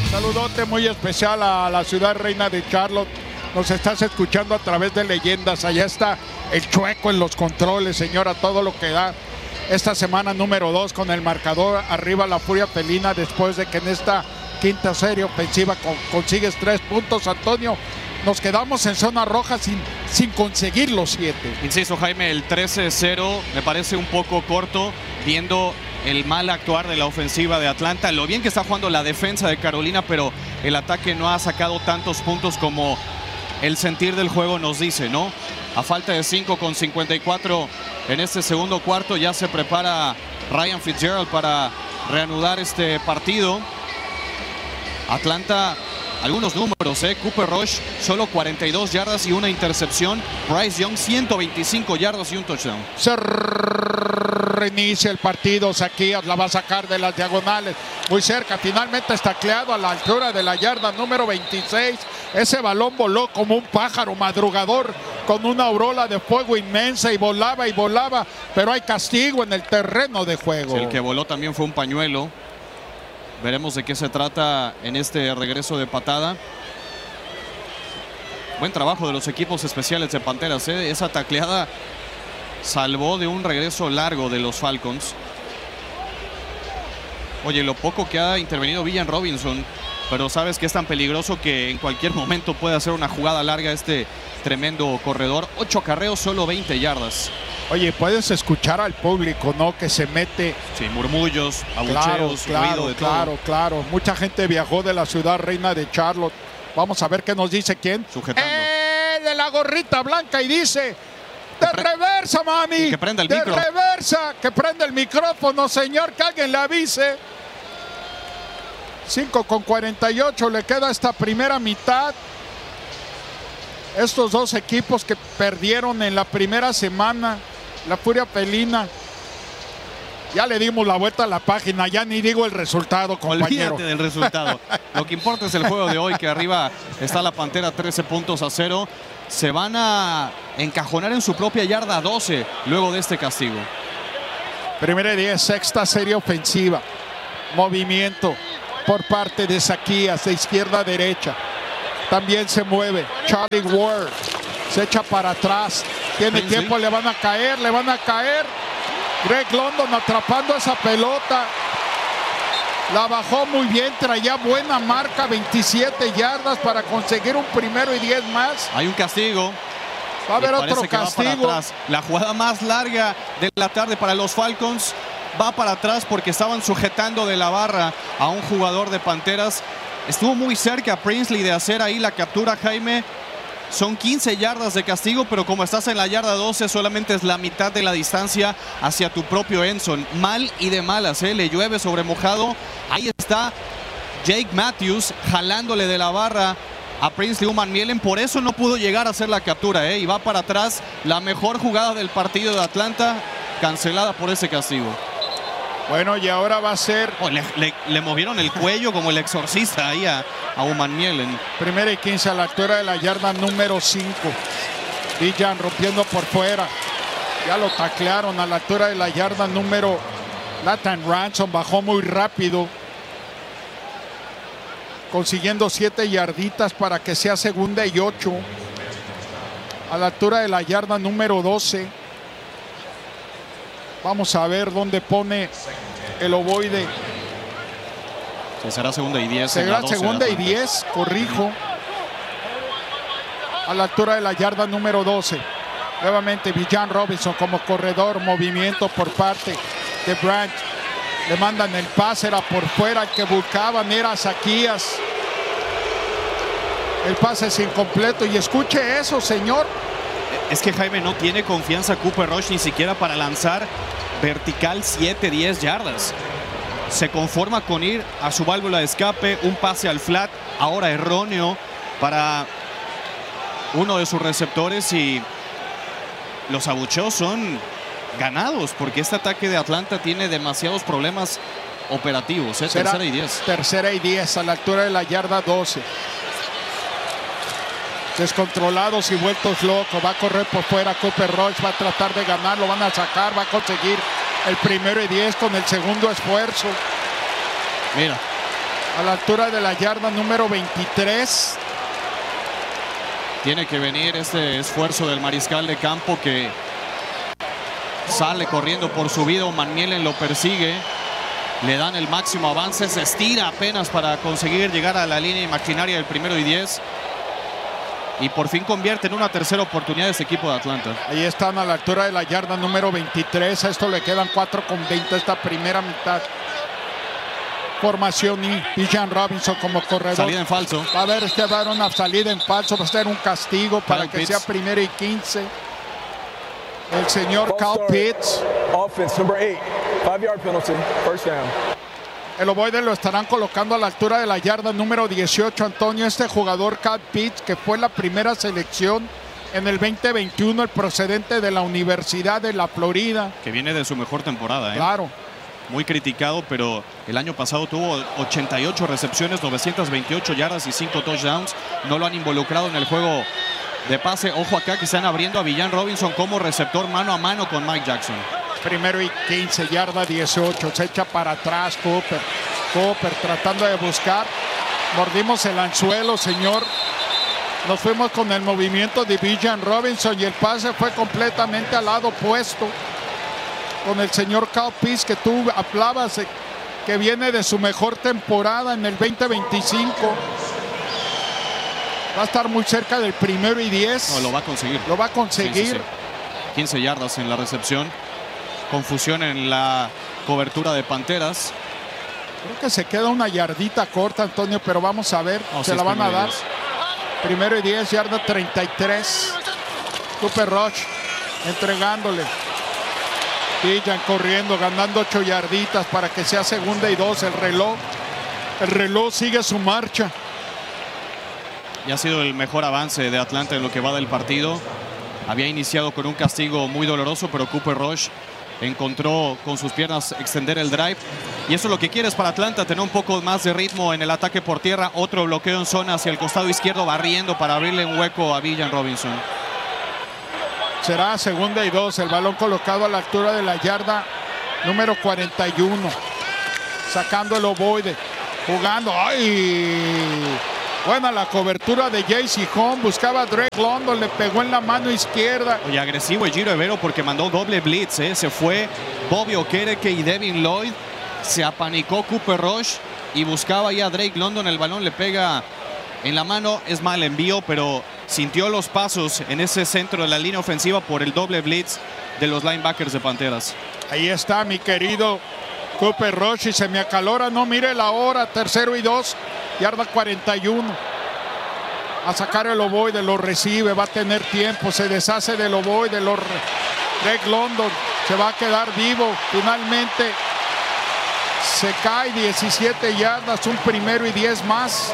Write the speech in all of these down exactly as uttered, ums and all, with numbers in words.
Saludote muy especial a la ciudad reina de Charlotte. Nos estás escuchando a través de Leyendas. Allá está el Chueco en los controles, señora, todo lo que da. Esta semana número dos con el marcador arriba la Furia Felina, después de que en esta quinta serie ofensiva con, consigues tres puntos, Antonio. Nos quedamos en zona roja sin, sin conseguir los siete. Insisto, Jaime, el trece cero me parece un poco corto, viendo el mal actuar de la ofensiva de Atlanta, lo bien que está jugando la defensa de Carolina, pero el ataque no ha sacado tantos puntos como el sentir del juego nos dice, ¿no? A falta de cinco con cincuenta y cuatro en este segundo cuarto, ya se prepara Ryan Fitzgerald para reanudar este partido. Atlanta, algunos números, ¿eh? Cooper Rush, solo cuarenta y dos yardas y una intercepción. Bryce Young, ciento veinticinco yardas y un touchdown. Se reinicia el partido, Zaquías la va a sacar de las diagonales, muy cerca, finalmente está tacleado a la altura de la yarda número veintiséis. Ese balón voló como un pájaro madrugador con una aureola de fuego inmensa y volaba y volaba, pero hay castigo en el terreno de juego. El que voló también fue un pañuelo. Veremos de qué se trata en este regreso de patada. Buen trabajo de los equipos especiales de Panteras, ¿eh? Esa tacleada salvó de un regreso largo de los Falcons. Oye, lo poco que ha intervenido Villan Robinson, pero sabes que es tan peligroso que en cualquier momento puede hacer una jugada larga este tremendo corredor. Ocho acarreos, solo veinte yardas. Oye, puedes escuchar al público, ¿no? Que se mete. Sí, murmullos, abucheos, claro, claro, ruido de claro, todo. claro. Mucha gente viajó de la ciudad reina de Charlotte. Vamos a ver qué nos dice quién. Sujetando. ¡Eh! De la gorrita blanca y dice: ¡de reversa, mami! Que prenda el ¡de micro! reversa! ¡Que prenda el micrófono, señor! ¡Que alguien le avise! cinco con cuarenta y ocho le queda esta primera mitad. Estos dos equipos que perdieron en la primera semana, la Furia Felina. Ya le dimos la vuelta a la página, ya ni digo el resultado, compañero. Olvídate del resultado. Lo que importa es el juego de hoy, que arriba está la Pantera trece puntos a cero. Se van a encajonar en su propia yarda doce luego de este castigo. Primera y diez, sexta serie ofensiva. Movimiento por parte de Zaquías, de izquierda a derecha. También se mueve Charlie Ward, se echa para atrás, tiene Prinsley. tiempo, le van a caer, le van a caer. Greg London atrapando esa pelota, la bajó muy bien, traía buena marca, veintisiete yardas para conseguir un primero y diez más. Hay un castigo. Va a haber Me otro parece que va para castigo. atrás. La jugada más larga de la tarde para los Falcons va para atrás porque estaban sujetando de la barra a un jugador de Panteras. Estuvo muy cerca Prinsley de hacer ahí la captura, Jaime. Son quince yardas de castigo, pero como estás en la yarda doce, solamente es la mitad de la distancia hacia tu propio Enson. Mal y de malas, ¿eh? Le llueve sobre mojado. Ahí está Jake Matthews jalándole de la barra a Prinsley Umanmielen. Por eso no pudo llegar a hacer la captura, ¿eh? Y va para atrás. La mejor jugada del partido de Atlanta, cancelada por ese castigo. Bueno, y ahora va a ser Oh, le, le, le movieron el cuello como el exorcista ahí a, a Umanmielen. primera y quince a la altura de la yarda número cinco. Villan rompiendo por fuera. Ya lo taclearon a la altura de la yarda número. Nathan Ransom bajó muy rápido, consiguiendo siete yarditas para que sea segunda y ocho. A la altura de la yarda número doce. Vamos a ver dónde pone el ovoide. Sí, será segunda y diez. Será segunda y diez, corrijo. A la altura de la yarda número doce. Nuevamente Villan Robinson como corredor. Movimiento por parte de Branch. Le mandan el pase, era por fuera. El que buscaban era Zaquías. El pase es incompleto. Y escuche eso, señor. Es que Jaime no tiene confianza Cooper Rush ni siquiera para lanzar vertical siete diez yardas. Se conforma con ir a su válvula de escape, un pase al flat, ahora erróneo para uno de sus receptores, y los abucheos son ganados porque este ataque de Atlanta tiene demasiados problemas operativos, ¿eh? Será Tercera y diez. Tercera y diez a la altura de la yarda doce. Descontrolados y vueltos locos. Va a correr por fuera Cooper Rush. Va a tratar de ganar. Lo van a sacar. Va a conseguir el primero y diez con el segundo esfuerzo. Mira. A la altura de la yarda número veintitrés. Tiene que venir este esfuerzo del mariscal de campo que sale corriendo por su vida. Van Mielen lo persigue. Le dan el máximo avance. Se estira apenas para conseguir llegar a la línea imaginaria del primero y diez. Y por fin convierte en una tercera oportunidad de este equipo de Atlanta. Ahí están a la altura de la yarda número veintitrés. A esto le quedan cuatro con veinte esta primera mitad. Formación y Bijan Robinson como corredor. Salida en falso. Va a haber que dar una salida en falso. Va a ser un castigo para Kyle que Pitts. sea primero y quince. El señor Kyle Pitts. Offense number eight. Five yard penalty. First down. El ovoide lo estarán colocando a la altura de la yarda número dieciocho, Antonio. Este jugador, Kyle Pitts, que fue la primera selección en el veinte veintiuno, el procedente de la Universidad de la Florida. Que viene de su mejor temporada, ¿eh? Claro. Muy criticado, pero el año pasado tuvo ochenta y ocho recepciones, novecientas veintiocho yardas y cinco touchdowns. No lo han involucrado en el juego de pase. Ojo acá que están abriendo a Bijan Robinson como receptor mano a mano con Mike Jackson. Primero y quince, yarda dieciocho. Se echa para atrás Cooper. Cooper tratando de buscar. Mordimos el anzuelo, señor. Nos fuimos con el movimiento de Bijan Robinson y el pase fue completamente al lado opuesto. Con el señor Kyle Pitts, que tú hablabas, que viene de su mejor temporada en el veinte veinticinco. Va a estar muy cerca del primero y diez. No, lo va a conseguir. Lo va a conseguir. Sí, sí, sí. quince yardas en la recepción. Confusión en la cobertura de Panteras. Creo que se queda una yardita corta, Antonio, pero vamos a ver. No, se sí, la van a dar. diez. Primero y diez, yarda treinta y tres. Cooper Rush entregándole. Bijan corriendo, ganando ocho yarditas para que sea segunda y dos. El reloj, el reloj sigue su marcha. Y ha sido el mejor avance de Atlanta en lo que va del partido. Había iniciado con un castigo muy doloroso, pero Cooper Rush encontró con sus piernas extender el drive. Y eso es lo que quieres para Atlanta, tener un poco más de ritmo en el ataque por tierra. Otro bloqueo en zona hacia el costado izquierdo, barriendo para abrirle un hueco a Bijan Robinson. Será segunda y dos. El balón colocado a la altura de la yarda número cuarenta y uno. Sacando el ovoide. Jugando. ¡Ay! Buena la cobertura de J C Home. Buscaba a Drake London. Le pegó en la mano izquierda. Oye, agresivo el Giro Evero porque mandó doble blitz. ¿eh? Se fue Bobby Okereke y Devin Lloyd. Se apanicó Cooper Rush y buscaba ya a Drake London. El balón le pega en la mano. Es mal envío, pero sintió los pasos en ese centro de la línea ofensiva por el doble blitz de los linebackers de Panteras. Ahí está mi querido Cooper Rush y se me acalora. No mire la hora. Tercero y dos. Yarda cuarenta y uno. A sacar el ovoide. Lo recibe. Va a tener tiempo. Se deshace del ovoide. Lo Drake London se va a quedar vivo. Finalmente se cae diecisiete yardas. Un primero y diez más.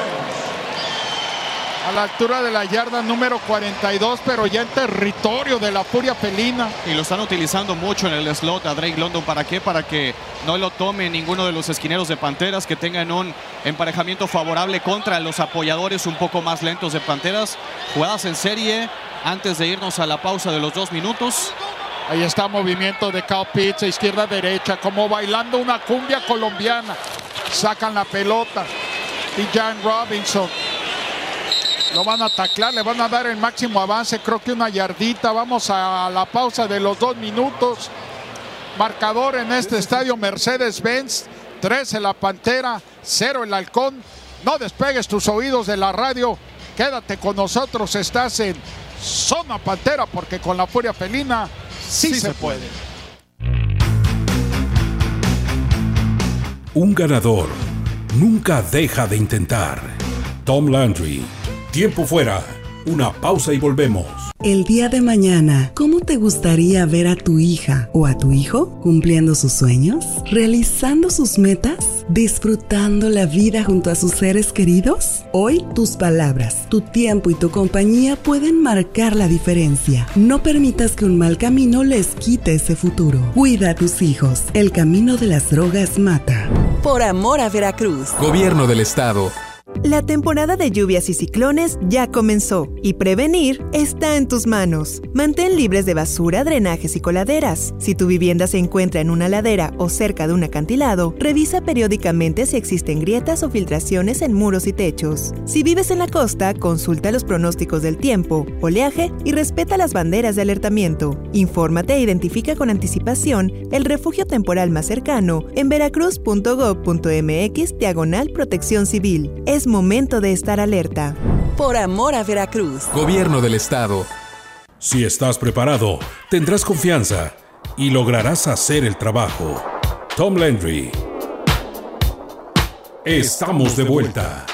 A la altura de la yarda número cuarenta y dos, pero ya en territorio de la Furia Felina. Y lo están utilizando mucho en el slot a Drake London. ¿Para qué? Para que no lo tome ninguno de los esquineros de Panteras, que tengan un emparejamiento favorable contra los apoyadores un poco más lentos de Panteras. Jugadas en serie antes de irnos a la pausa de los dos minutos. Ahí está movimiento de Kyle Pitts, izquierda derecha, como bailando una cumbia colombiana. Sacan la pelota. Bijan Robinson. Lo van a taclar, le van a dar el máximo avance, creo que una yardita. Vamos a la pausa de los dos minutos. Marcador en este estadio Mercedes-Benz. trece la Pantera, cero el Halcón. No despegues tus oídos de la radio. Quédate con nosotros, estás en Zona Pantera, porque con la Furia Felina sí, sí se, se puede. Un ganador nunca deja de intentar. Tom Landry. Tiempo fuera, una pausa y volvemos. El día de mañana, ¿cómo te gustaría ver a tu hija o a tu hijo cumpliendo sus sueños? ¿Realizando sus metas? ¿Disfrutando la vida junto a sus seres queridos? Hoy, tus palabras, tu tiempo y tu compañía pueden marcar la diferencia. No permitas que un mal camino les quite ese futuro. Cuida a tus hijos. El camino de las drogas mata. Por amor a Veracruz. Gobierno del Estado. La temporada de lluvias y ciclones ya comenzó y prevenir está en tus manos. Mantén libres de basura, drenajes y coladeras. Si tu vivienda se encuentra en una ladera o cerca de un acantilado, revisa periódicamente si existen grietas o filtraciones en muros y techos. Si vives en la costa, consulta los pronósticos del tiempo, oleaje y respeta las banderas de alertamiento. Infórmate e identifica con anticipación el refugio temporal más cercano en veracruz punto gob punto mx diagonal protección civil. Es momento de estar alerta. Por amor a Veracruz. Gobierno del Estado. Si estás preparado, tendrás confianza y lograrás hacer el trabajo. Tom Landry. Estamos de vuelta.